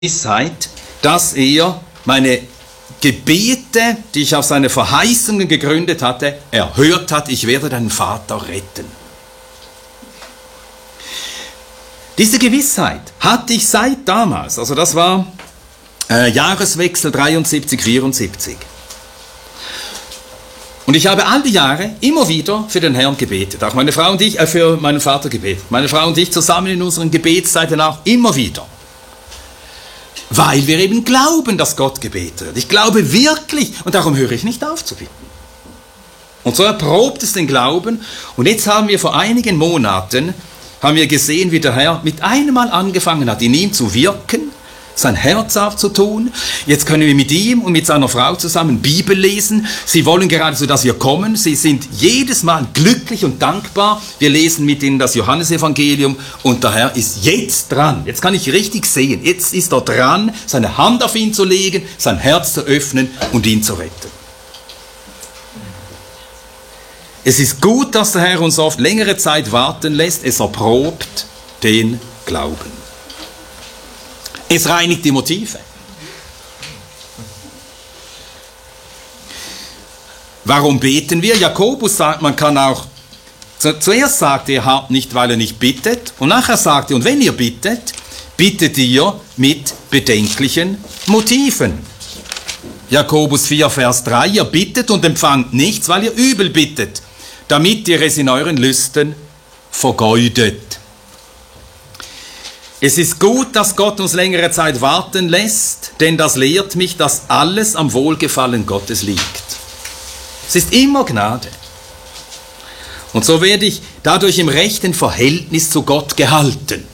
Gewissheit, dass er meine Gebete, die ich auf seine Verheißungen gegründet hatte, erhört hat, ich werde deinen Vater retten. Diese Gewissheit hatte ich seit damals, also das war Jahreswechsel 73, 74. Und ich habe all die Jahre immer wieder für den Herrn gebetet, auch meine Frau und ich, für meinen Vater gebetet, meine Frau und ich zusammen in unseren Gebetszeiten auch immer wieder. Weil wir eben glauben, dass Gott gebetet hat. Ich glaube wirklich und darum höre ich nicht auf zu bitten. Und so erprobt es den Glauben und jetzt haben wir vor einigen Monaten gesehen, wie der Herr mit einem Mal angefangen hat, in ihm zu wirken, sein Herz aufzutun. Jetzt können wir mit ihm und mit seiner Frau zusammen Bibel lesen. Sie wollen geradezu, dass wir kommen. Sie sind jedes Mal glücklich und dankbar. Wir lesen mit ihnen das Johannesevangelium und der Herr ist jetzt dran. Jetzt kann ich richtig sehen. Jetzt ist er dran, seine Hand auf ihn zu legen, sein Herz zu öffnen und ihn zu retten. Es ist gut, dass der Herr uns oft längere Zeit warten lässt. Es erprobt den Glauben. Es reinigt die Motive. Warum beten wir? Jakobus sagt, man kann auch, zuerst sagt er, habt nicht, weil er nicht bittet, und nachher sagt er, und wenn ihr bittet, bittet ihr mit bedenklichen Motiven. Jakobus 4, Vers 3, ihr bittet und empfangt nichts, weil ihr übel bittet, damit ihr es in euren Lüsten vergeudet. Es ist gut, dass Gott uns längere Zeit warten lässt, denn das lehrt mich, dass alles am Wohlgefallen Gottes liegt. Es ist immer Gnade. Und so werde ich dadurch im rechten Verhältnis zu Gott gehalten.